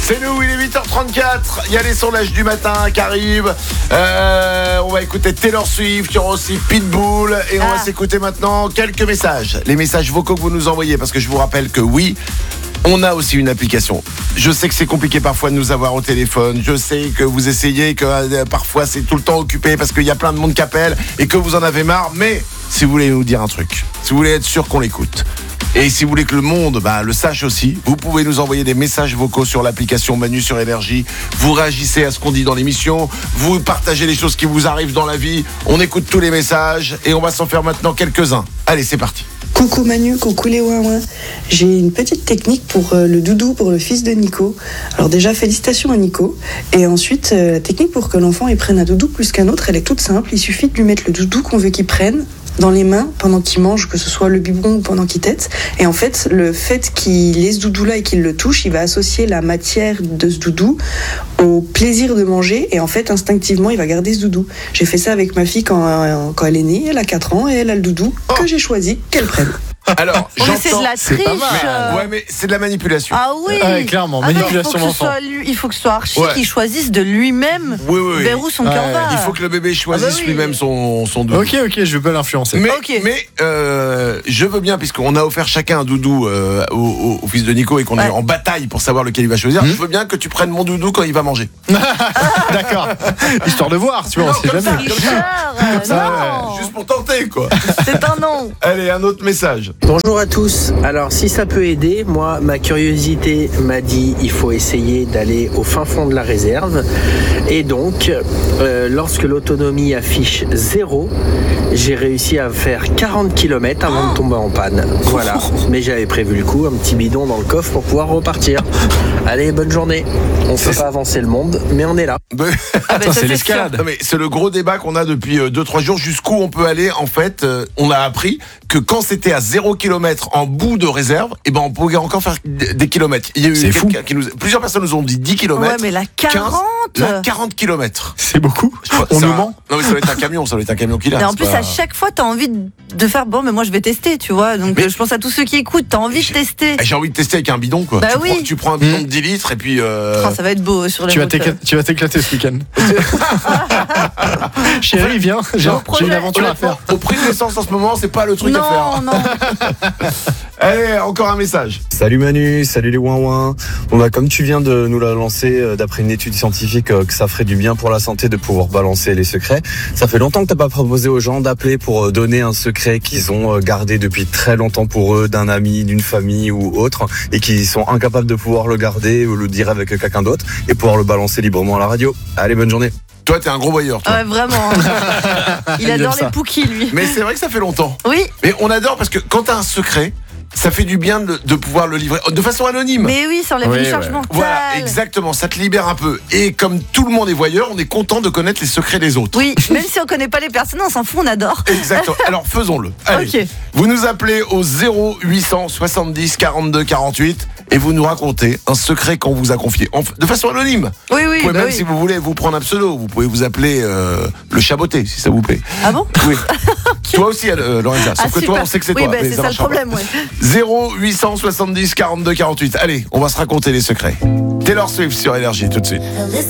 C'est nous, il est 8h34. Il y a les sondages du matin qui arrivent. On va écouter Taylor Swift, il y aura aussi Pitbull. Et on va s'écouter maintenant quelques messages. Les messages vocaux que vous nous envoyez. Parce que je vous rappelle que oui, on a aussi une application. Je sais que c'est compliqué parfois de nous avoir au téléphone. Je sais que vous essayez, que parfois c'est tout le temps occupé parce qu'il y a plein de monde qui appelle et que vous en avez marre. Mais si vous voulez nous dire un truc, si vous voulez être sûr qu'on l'écoute, et si vous voulez que le monde le sache aussi, vous pouvez nous envoyer des messages vocaux sur l'application Manu sur Énergie. Vous réagissez à ce qu'on dit dans l'émission, vous partagez les choses qui vous arrivent dans la vie. On écoute tous les messages et on va s'en faire maintenant quelques-uns. Allez, c'est parti. Coucou Manu, coucou les ouin-ouin. J'ai une petite technique pour le doudou pour le fils de Nico. Alors déjà, félicitations à Nico. Et ensuite, la technique pour que l'enfant il prenne un doudou plus qu'un autre, elle est toute simple. Il suffit de lui mettre le doudou qu'on veut qu'il prenne dans les mains pendant qu'il mange, que ce soit le biberon ou pendant qu'il tète. Et en fait, le fait qu'il ait ce doudou-là et qu'il le touche, il va associer la matière de ce doudou au plaisir de manger. Et en fait, instinctivement, il va garder ce doudou. J'ai fait ça avec ma fille quand elle est née. Elle a 4 ans et elle a le doudou que j'ai choisi qu'elle prenne. Alors, mais c'est de la triche. Mais c'est de la manipulation. Ah oui. Clairement, manipulation d'enfant. Il faut que ce soit Archie qui choisisse de lui-même vers où son cœur va. Il faut que le bébé choisisse lui-même son doudou. Ok, je veux pas l'influencer. Mais je veux bien, puisqu'on a offert chacun un doudou au fils de Nico et qu'on est en bataille pour savoir lequel il va choisir. Je veux bien que tu prennes mon doudou quand il va manger. D'accord. Histoire de voir, tu vois, on sait jamais. Juste pour tenter, quoi. C'est un non. Allez, un autre message. Bonjour à tous. Alors si ça peut aider, moi ma curiosité m'a dit il faut essayer d'aller au fin fond de la réserve et donc lorsque l'autonomie affiche 0, j'ai réussi à faire 40 km avant de tomber en panne. Voilà, mais j'avais prévu le coup, un petit bidon dans le coffre pour pouvoir repartir. Allez, bonne journée. On ne peut pas avancer le monde, mais on est là. C'est l'escalade. Mais c'est le gros débat qu'on a depuis 2-3 jours. Jusqu'où on peut aller, en fait, on a appris que quand c'était à 0 km en bout de réserve, on pouvait encore faire des kilomètres. Il y a eu plusieurs personnes nous ont dit 10 km. Ouais, mais la 40 km. C'est beaucoup. On nous ment. Non, mais ça doit être un camion qui l'a. Et en plus, à chaque fois, t'as envie de faire mais moi je vais tester, tu vois. Donc je pense à tous ceux qui écoutent, t'as envie de tester. J'ai envie de tester avec un bidon, quoi. Tu prends un bidon de 10 litres et puis. Ça va être beau sur les routes. Tu vas t'éclater ce week-end. Chérie, viens, j'ai une aventure à faire. Au prix de l'essence en ce moment, c'est pas le truc à faire. Non. Allez, encore un message. Salut Manu, salut les ouin-ouin. Comme tu viens de nous la lancer, d'après une étude scientifique, que ça ferait du bien pour la santé de pouvoir balancer les secrets. Ça fait longtemps que t'as pas proposé aux gens d'appeler pour donner un secret qu'ils ont gardé depuis très longtemps pour eux, d'un ami, d'une famille ou autre, et qui sont incapables de pouvoir le garder ou le dire avec quelqu'un d'autre et pouvoir le balancer librement à la radio. Allez, bonne journée. Toi, t'es un gros voyeur, toi. Ouais, vraiment. Il adore les pookies, lui. Mais c'est vrai que ça fait longtemps. Oui. Mais on adore parce que quand t'as un secret, ça fait du bien de pouvoir le livrer de façon anonyme. Mais oui, ça enlève une charge mentale. Voilà, exactement, ça te libère un peu. Et comme tout le monde est voyeur, on est content de connaître les secrets des autres. Oui, même si on connaît pas les personnes, on s'en fout, on adore. Exactement, alors faisons-le. Allez, vous nous appelez au 0800 70 42 48 et vous nous racontez un secret qu'on vous a confié, de façon anonyme. Oui, vous pouvez même, si vous voulez, vous prendre un pseudo, vous pouvez vous appeler le Chaboté, si ça vous plaît. Ah bon? Oui. Okay. Toi aussi, Lorenza, sauf que toi, on sait que c'est toi. Oui, c'est ça le problème, 0870 42 48. Allez, on va se raconter les secrets. Taylor Swift sur Énergie tout de suite.